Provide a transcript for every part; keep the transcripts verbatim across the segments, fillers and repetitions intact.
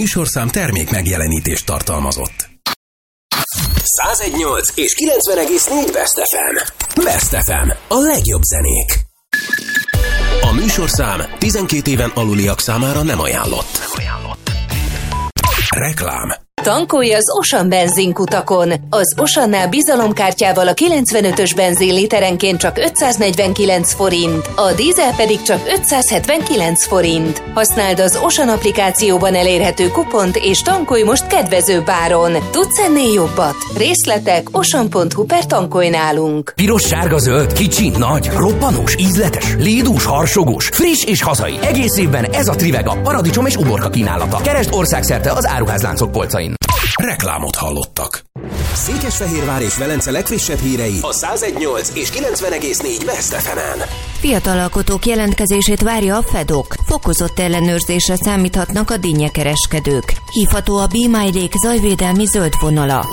műsorszám termék megjelenítést tartalmazott. száz egy egész nyolc és kilencven egész négy Best ef em. Best ef em. A legjobb zenék. A műsorszám tizenkét éven aluliak számára nem ajánlott. Reklám. Tankolj az Ocean benzinkutakon! Az Oceannál bizalomkártyával a kilencvenötös benzin literenként csak ötszáznegyvenkilenc forint, a dízel pedig csak ötszázhetvenkilenc forint. Használd az Ocean applikációban elérhető kupont és tankolj most kedvezőbb áron. Tudsz ennél jobbat? Részletek ocean pont hu per tankolj nálunk. Piros, sárga, zöld, kicsi, nagy, roppanós, ízletes, lédús, harsogós, friss és hazai. Egész évben ez a Trivega paradicsom és uborka kínálata. Keresd országszerte az áruházláncok polcain. Reklámot hallottak. Székesfehérvár és Velence legfrissebb hírei a száz egy egész nyolc és kilencven egész négy Best ef em-en. Fiatal alkotók jelentkezését várja a fedok. Fokozott ellenőrzésre számíthatnak a dinnyekereskedők. Hívható a Be My Lake zajvédelmi zöld vonala.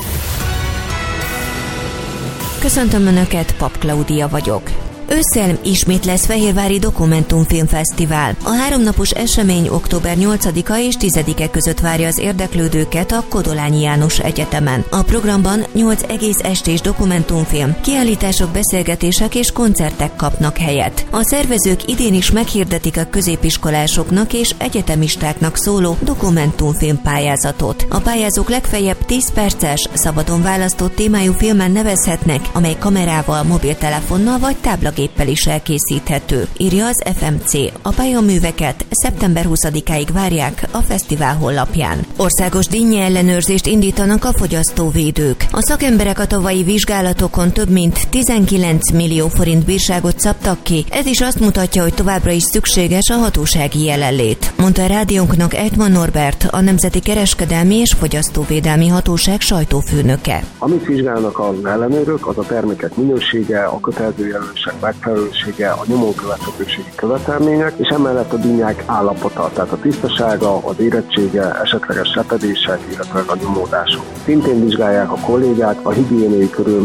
Köszöntöm Önöket, Pap Klaudia vagyok. Ősszel ismét lesz Fehérvári Dokumentumfilmfesztivál. A háromnapos esemény október nyolcadika és tizedike között várja az érdeklődőket a Kodolányi János Egyetemen. A programban nyolc egész estés dokumentumfilm, kiállítások, beszélgetések és koncertek kapnak helyet. A szervezők idén is meghirdetik a középiskolásoknak és egyetemistáknak szóló dokumentumfilm pályázatot. A pályázók legfeljebb tíz perces, szabadon választott témájú filmen nevezhetnek, amely kamerával, mobiltelefonnal vagy táblagéppel is elkészíthető, írja az ef em cé. A pályaműveket szeptember huszadikáig várják a fesztivál honlapján. Országos dinnye ellenőrzést indítanak a fogyasztóvédők. A szakemberek a tavalyi vizsgálatokon több mint tizenkilenc millió forint bírságot szabtak ki, ez is azt mutatja, hogy továbbra is szükséges a hatósági jelenlét, mondta a rádiónknak Ejtman Norbert, a Nemzeti Kereskedelmi és Fogyasztóvédelmi Hatóság sajtófőnöke. Amit vizsgálnak az ellenőrök, az a termékek minősége, a kötelező jelölések megfelelősége, a nyomon követhetőségi követelmények, és emellett a dinnyák állapota, tehát a tisztasága, az érettsége, esetleges sepedések, illetve a nyomódások. Szintén vizsgálják a kollégák a higiéniai körülmények